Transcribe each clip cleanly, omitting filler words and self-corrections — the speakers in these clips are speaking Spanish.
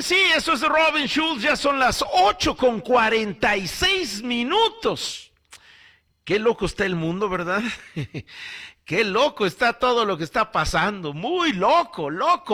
Sí, eso es Robin Schulz, ya son las 8:46. Qué loco está el mundo, ¿verdad? Qué loco está todo lo que está pasando. Muy loco,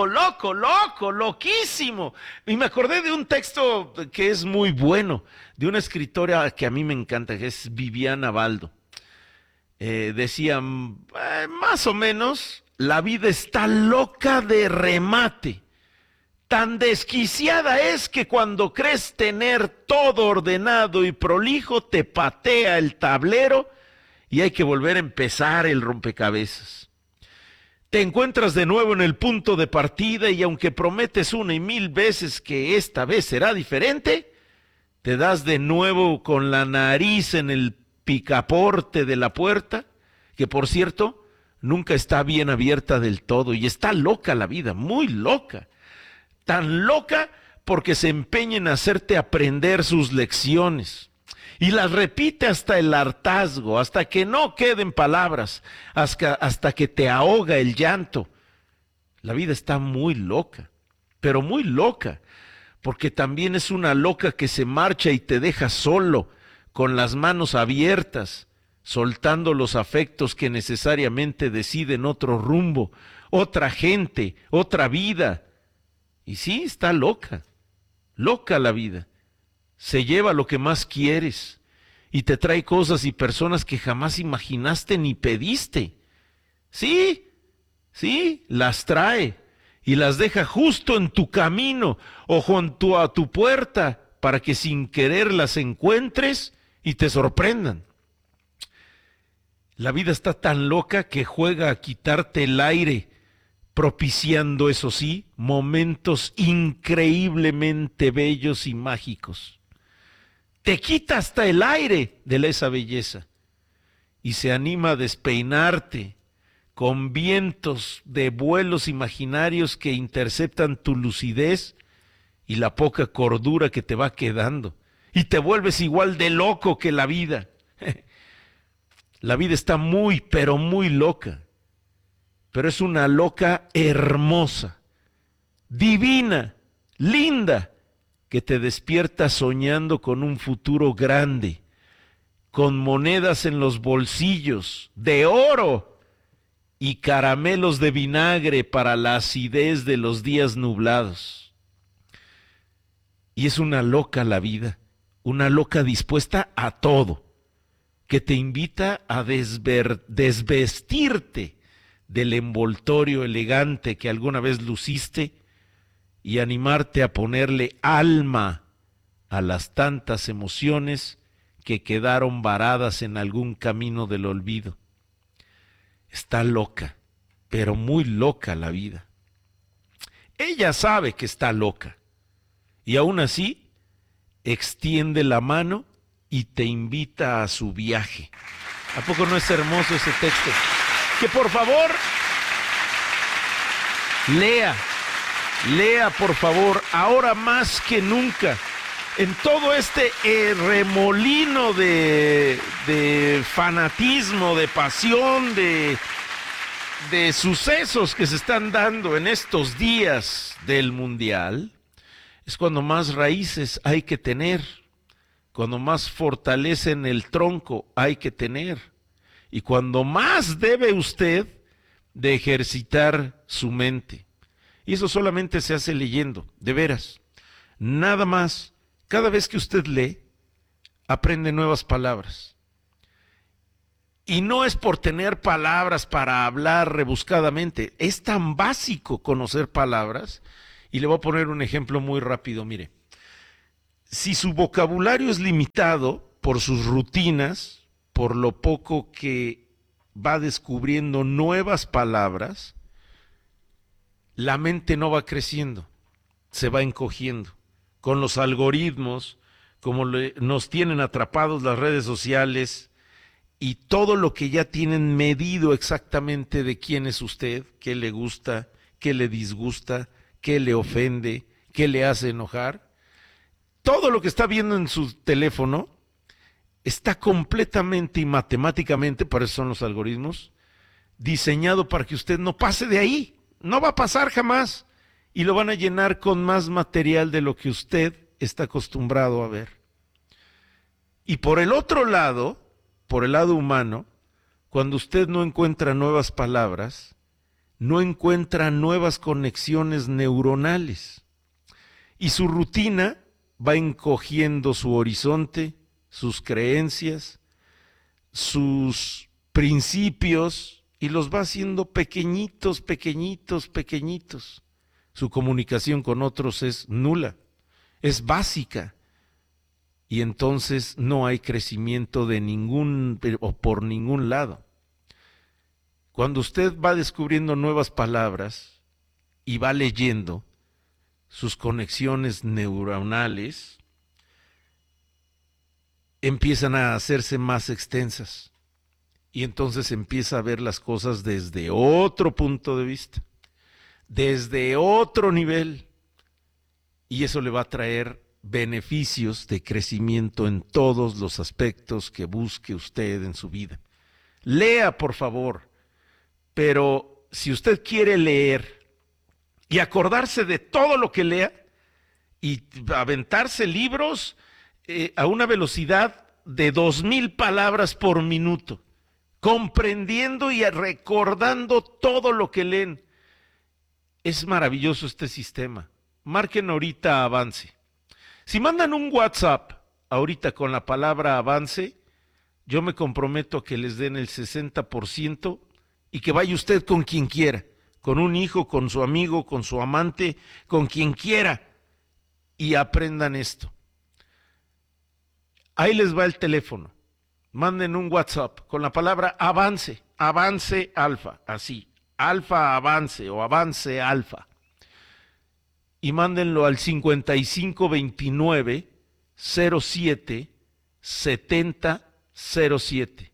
loquísimo. Y me acordé de un texto que es muy bueno, de una escritora que a mí me encanta, que es Viviana Baldo. Decía, más o menos, la vida está loca de remate. Tan desquiciada es que cuando crees tener todo ordenado y prolijo, te patea el tablero y hay que volver a empezar el rompecabezas. Te encuentras de nuevo en el punto de partida y aunque prometes 1,000 veces que esta vez será diferente, te das de nuevo con la nariz en el picaporte de la puerta, que por cierto, nunca está bien abierta del todo y está loca la vida, muy loca. Tan loca porque se empeña en hacerte aprender sus lecciones y las repite hasta el hartazgo, hasta que no queden palabras, hasta que te ahoga el llanto. La vida está muy loca, pero muy loca, porque también es una loca que se marcha y te deja solo, con las manos abiertas, soltando los afectos que necesariamente deciden otro rumbo, otra gente, otra vida. Y sí, está loca, loca la vida. Se lleva lo que más quieres y te trae cosas y personas que jamás imaginaste ni pediste. Sí, las trae y las deja justo en tu camino o junto a tu puerta para que sin querer las encuentres y te sorprendan. La vida está tan loca que juega a quitarte el aire, propiciando, eso sí, momentos increíblemente bellos y mágicos. Te quita hasta el aire de esa belleza y se anima a despeinarte con vientos de vuelos imaginarios que interceptan tu lucidez y la poca cordura que te va quedando. Y te vuelves igual de loco que la vida. La vida está muy, pero muy loca. Pero es una loca hermosa, divina, linda, que te despierta soñando con un futuro grande, con monedas en los bolsillos, de oro y caramelos de vinagre para la acidez de los días nublados. Y es una loca la vida, una loca dispuesta a todo, que te invita a desvestirte del envoltorio elegante que alguna vez luciste y animarte a ponerle alma a las tantas emociones que quedaron varadas en algún camino del olvido. Está loca, pero muy loca la vida. Ella sabe que está loca y aún así extiende la mano y te invita a su viaje. ¿A poco no es hermoso ese texto? Que por favor lea por favor, ahora más que nunca, en todo este remolino de fanatismo, de pasión, de sucesos que se están dando en estos días del Mundial, es cuando más raíces hay que tener, cuando más fortaleza en el tronco hay que tener. Y cuando más debe usted de ejercitar su mente. Y eso solamente se hace leyendo, de veras. Nada más. Cada vez que usted lee, aprende nuevas palabras. Y no es por tener palabras para hablar rebuscadamente. Es tan básico conocer palabras. Y le voy a poner un ejemplo muy rápido. Mire, si su vocabulario es limitado por sus rutinas, por lo poco que va descubriendo nuevas palabras, la mente no va creciendo, se va encogiendo. Con los algoritmos, como nos tienen atrapados las redes sociales y todo lo que ya tienen medido exactamente de quién es usted, qué le gusta, qué le disgusta, qué le ofende, qué le hace enojar, todo lo que está viendo en su teléfono está completamente y matemáticamente, para eso son los algoritmos, diseñado para que usted no pase de ahí, no va a pasar jamás. y lo van a llenar con más material de lo que usted está acostumbrado a ver. Y por el otro lado, por el lado humano, cuando usted no encuentra nuevas palabras, no encuentra nuevas conexiones neuronales. Y su rutina va encogiendo su horizonte, sus creencias, sus principios, y los va haciendo pequeñitos, pequeñitos, pequeñitos. Su comunicación con otros es nula, es básica. Y entonces no hay crecimiento de ningún o por ningún lado. Cuando usted va descubriendo nuevas palabras y va leyendo, sus conexiones neuronales empiezan a hacerse más extensas y entonces empieza a ver las cosas desde otro punto de vista, desde otro nivel, y eso le va a traer beneficios de crecimiento en todos los aspectos que busque usted en su vida. Lea, por favor, pero si usted quiere leer y acordarse de todo lo que lea y aventarse libros a una velocidad de 2000 palabras por minuto, comprendiendo y recordando todo lo que leen, es maravilloso este sistema. Marquen ahorita avance. Si mandan un WhatsApp ahorita con la palabra avance, yo me comprometo a que les den el 60% y que vaya usted con quien quiera, con un hijo, con su amigo, con su amante, con quien quiera, y aprendan esto. Ahí les va el teléfono. Manden un WhatsApp con la palabra avance, avance alfa, así, alfa avance o avance alfa. Y mándenlo al 5529 07 70 07.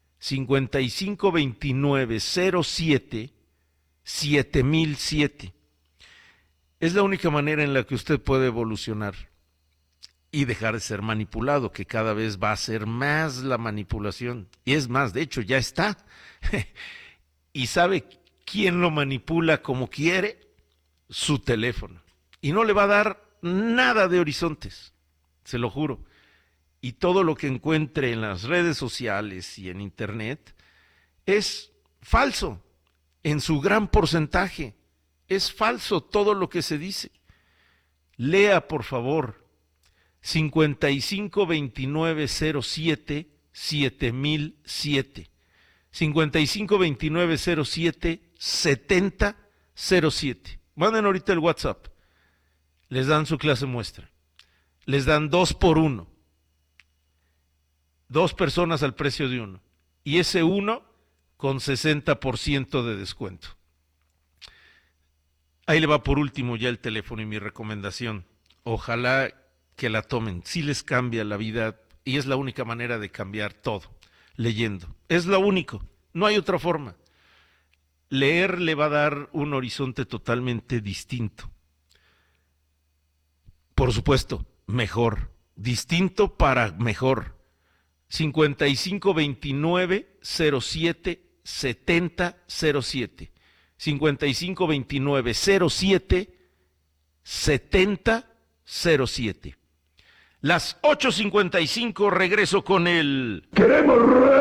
5529 07 7007. Es la única manera en la que usted puede evolucionar y dejar de ser manipulado, que cada vez va a ser más la manipulación. Y es más, de hecho, ya está. ¿Y sabe quién lo manipula como quiere? Su teléfono. Y no le va a dar nada de horizontes, se lo juro. Y todo lo que encuentre en las redes sociales y en internet es falso, en su gran porcentaje. Es falso todo lo que se dice. Lea, por favor, 552907 7007. 552907 7007. Manden ahorita el WhatsApp. Les dan su clase muestra. Les dan 2 por 1. 2 personas al precio de uno. Y ese uno con 60% de descuento. Ahí le va por último ya el teléfono y mi recomendación. Ojalá que la tomen. Sí les cambia la vida y es la única manera de cambiar todo. Leyendo. Es lo único. No hay otra forma. Leer le va a dar un horizonte totalmente distinto. Por supuesto, mejor. Distinto para mejor. 5529 07 70 07. 5529 07 70 07. Las 8:55 regreso con el... ¡Queremos